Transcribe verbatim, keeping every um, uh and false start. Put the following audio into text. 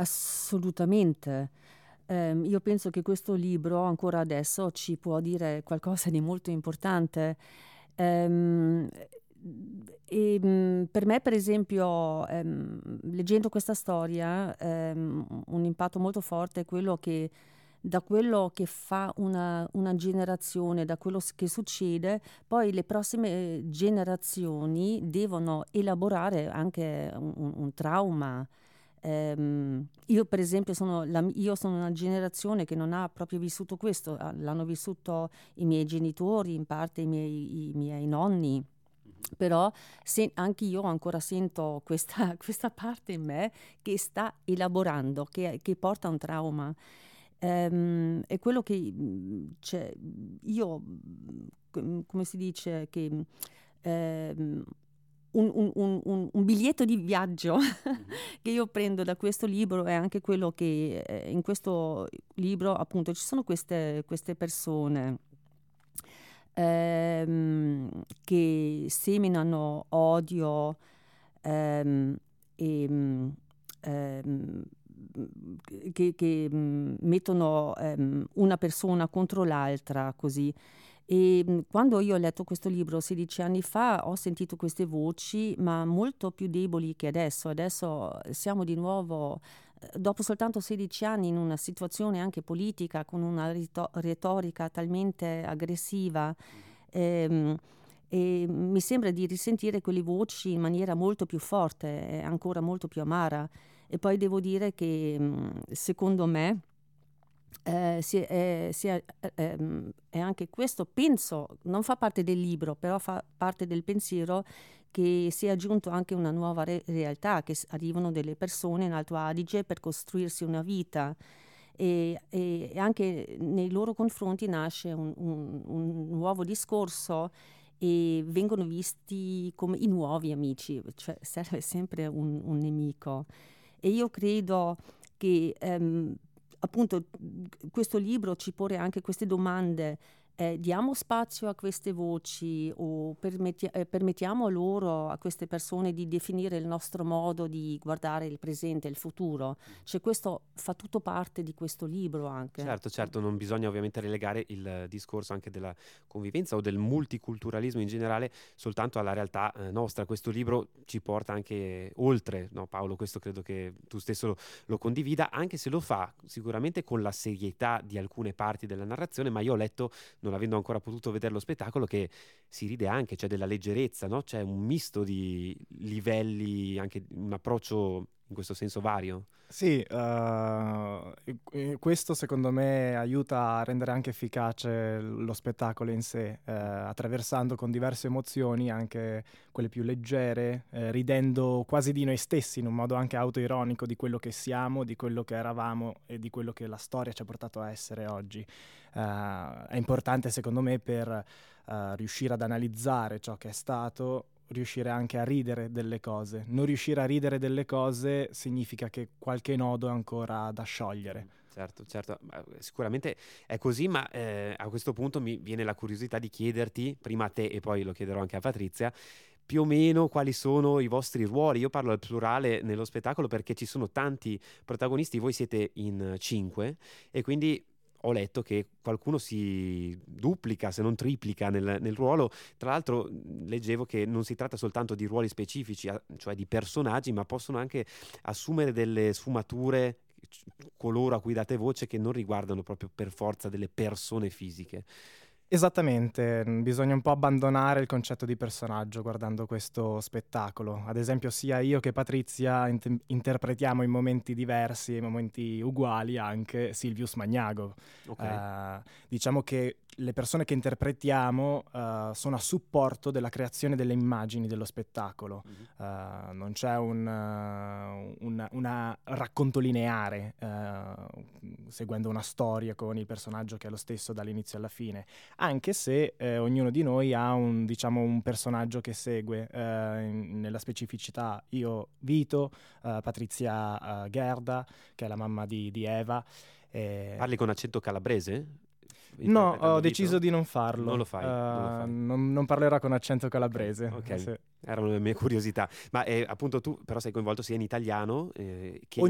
Assolutamente. Ehm, io penso che questo libro ancora adesso ci può dire qualcosa di molto importante. Ehm, e, mh, per me, per esempio, ehm, leggendo questa storia, ehm, un impatto molto forte è quello che da quello che fa una, una generazione, da quello s- che succede, poi le prossime generazioni devono elaborare anche un, un- un trauma. Ehm, io per esempio sono, la- io sono una generazione che non ha proprio vissuto questo, ah, l'hanno vissuto i miei genitori, in parte i miei, i miei nonni. Però se, anche io ancora sento questa, questa parte in me che sta elaborando, che, che porta un trauma. Ehm, è quello che mh, cioè, io, mh, com- come si dice, che ehm, un, un- un- un- un biglietto di viaggio Mhm. che io prendo da questo libro è anche quello che eh, in questo libro appunto ci sono queste, queste persone ehm, che seminano odio ehm, e mm, ehm, che, che, mm, mettono ehm, una persona contro l'altra così. E mh, quando io ho letto questo libro sedici anni fa ho sentito queste voci, ma molto più deboli che adesso. Adesso siamo di nuovo, eh, dopo soltanto sedici anni, in una situazione anche politica con una rito- retorica talmente aggressiva. Mhm. ehm, e mi sembra di risentire quelle voci in maniera molto più forte e ancora molto più amara. E poi devo dire che mh, secondo me eh, si è, si è- eh, ehm, è anche questo, penso, non fa parte del libro, però fa parte del pensiero che si è aggiunto anche una nuova re- realtà, che s- arrivano delle persone in Alto Adige per costruirsi una vita e, e- e anche nei loro confronti nasce un, un- un nuovo discorso e vengono visti come i nuovi amici, cioè serve sempre un, un nemico. E io credo che ehm, appunto questo libro ci pone anche queste domande. Eh, diamo spazio a queste voci o permetti- eh, permettiamo loro, a queste persone, di definire il nostro modo di guardare il presente e il futuro? Cioè questo fa tutto parte di questo libro anche. Certo, certo, non bisogna ovviamente relegare il discorso anche della convivenza o del multiculturalismo in generale soltanto alla realtà eh, nostra. Questo libro ci porta anche oltre, no, Paolo? Questo credo che tu stesso lo, lo condivida, anche se lo fa sicuramente con la serietà di alcune parti della narrazione, ma io ho letto, non avendo ancora potuto vedere lo spettacolo, che si ride anche, c'è della leggerezza, no? C'è un misto di livelli, anche un approccio in questo senso vario. Sì, eh, e- e questo secondo me aiuta a rendere anche efficace lo spettacolo in sé, eh, attraversando con diverse emozioni, anche quelle più leggere, eh, ridendo quasi di noi stessi in un modo anche autoironico di quello che siamo, di quello che eravamo e di quello che la storia ci ha portato a essere oggi. Eh, è importante secondo me per eh, riuscire ad analizzare ciò che è stato, riuscire anche a ridere delle cose. Non riuscire a ridere delle cose significa che qualche nodo è ancora da sciogliere. Certo, certo, ma, eh, sicuramente è così, ma eh, a questo punto mi viene la curiosità di chiederti, prima a te e poi lo chiederò anche a Patrizia, più o meno quali sono i vostri ruoli. Io parlo al plurale nello spettacolo perché ci sono tanti protagonisti, voi siete in eh, cinque e quindi ho letto che qualcuno si duplica, se non triplica nel, nel ruolo. Tra l'altro mh, leggevo che non si tratta soltanto di ruoli specifici, a- cioè di personaggi, ma possono anche assumere delle sfumature, c- coloro a cui date voce, che non riguardano proprio per forza delle persone fisiche. Esattamente, mm, bisogna un po' abbandonare il concetto di personaggio guardando questo spettacolo. Ad esempio, sia io che Patrizia int- interpretiamo in momenti diversi, in momenti uguali anche Silvius Magnago. Ok. Eh, diciamo che le persone che interpretiamo eh, sono a supporto della creazione delle immagini dello spettacolo. Mhm. Eh, non c'è un, eh, una, una racconto lineare eh, seguendo una storia con il personaggio che è lo stesso dall'inizio alla fine, anche se eh, ognuno di noi ha un, diciamo, un personaggio che segue, eh, in- nella specificità io Vito, eh, Patrizia eh, Gerda, che è la mamma di, di Eva. e- Parli con accento calabrese? No, Interpretando ho deciso Vito? di non Non lo farlo. Eh, fai, non lo fai. non, non parlerò con accento Ok, calabrese. ok, Sì. erano le mie curiosità. Ma eh, appunto tu però sei coinvolto sia in italiano eh, che